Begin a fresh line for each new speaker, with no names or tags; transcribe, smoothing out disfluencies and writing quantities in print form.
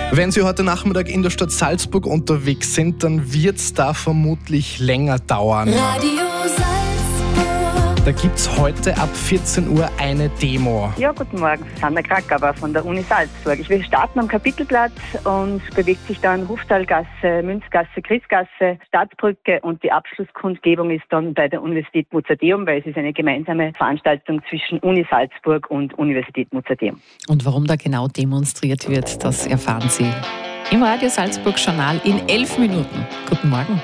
Wenn Sie heute Nachmittag in der Stadt Salzburg unterwegs sind, dann wird es da vermutlich länger dauern.
Radio Salzburg.
Da gibt es heute ab 14 Uhr eine Demo.
Ja, guten Morgen, Sandra Krakauer von der Uni Salzburg. Wir starten am Kapitelplatz und bewegt sich dann Huftalgasse, Münzgasse, Christgasse, Staatsbrücke und die Abschlusskundgebung ist dann bei der Universität Mozarteum, weil es ist eine gemeinsame Veranstaltung zwischen Uni Salzburg und Universität Mozarteum.
Und warum da genau demonstriert wird, das erfahren Sie im Radio Salzburg Journal in 11 Minuten. Guten Morgen.